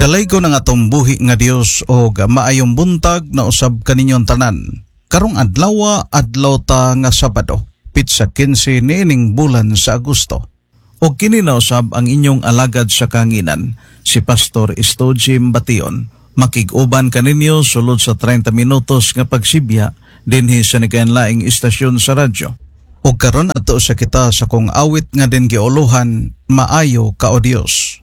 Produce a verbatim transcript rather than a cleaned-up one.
Dalay ko ng atong buhi nga Dios o maayong buntag na usab kaninyong tanan. Karong adlaw adlaw ta nga Sabado, pitsa kinse niining bulan sa Agosto. O kini na usab ang inyong alagad sa kanginan, si Pastor Estojim Bation. Makig-uban kaninyo sulod sa thirty minutos nga pagsibya dinhi sa nagainlaing istasyon sa radyo. O karon ato sa kita sa kung awit nga din giuluhan, maayo ka o Dios.